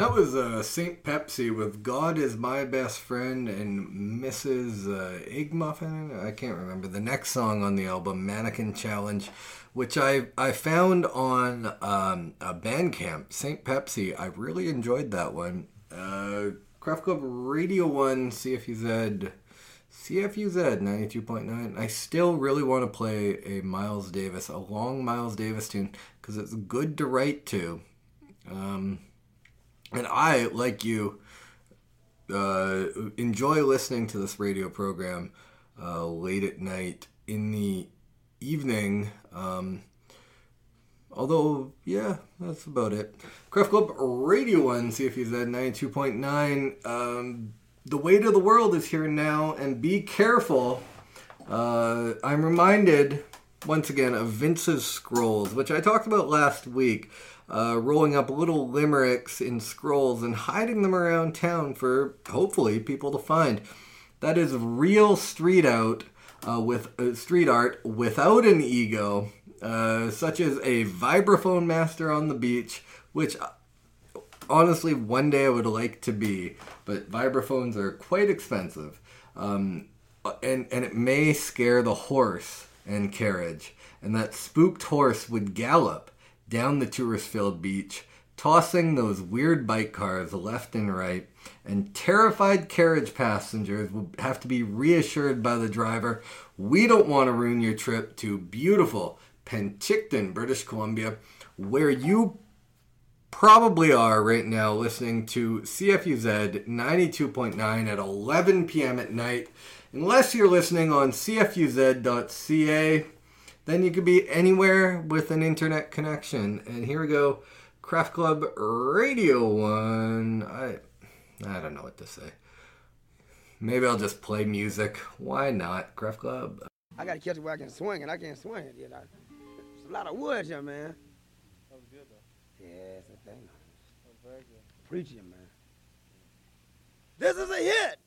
That was St. Pepsi with God is My Best Friend and Mrs. Egg Muffin. I can't remember. The next song on the album, Mannequin Challenge, which I found on a Bandcamp, St. Pepsi. I really enjoyed that one. Craft Club Radio 1, CFUZ 92.9. I still really want to play a Miles Davis, a long Miles Davis tune, because it's good to write to. And I, like you, enjoy listening to this radio program late at night, in the evening. Although, yeah, that's about it. Craft Club Radio 1, CFUZ 92.9. The weight of the world is here now, and be careful. I'm reminded, once again, of Vince's Scrolls, which I talked about last week. Rolling up little limericks in scrolls and hiding them around town for, hopefully, people to find. That is real street art without an ego, such as a vibraphone master on the beach, which honestly one day I would like to be, but vibraphones are quite expensive, and it may scare the horse and carriage, and that spooked horse would gallop down the tourist-filled beach, tossing those weird bike cars left and right, and terrified carriage passengers will have to be reassured by the driver, we don't want to ruin your trip to beautiful Penticton, British Columbia, where you probably are right now listening to CFUZ 92.9 at 11 p.m. at night. Unless you're listening on cfuz.ca, then you could be anywhere with an internet connection. And here we go. Craft Club Radio 1. I don't know what to say. Maybe I'll just play music. Why not? Craft Club. I got to catch it where I can swing, and I can't swing it. There's a lot of wood here, man. That was good, though. Yeah, it's a thing. That was very good. Preaching, man. This is a hit.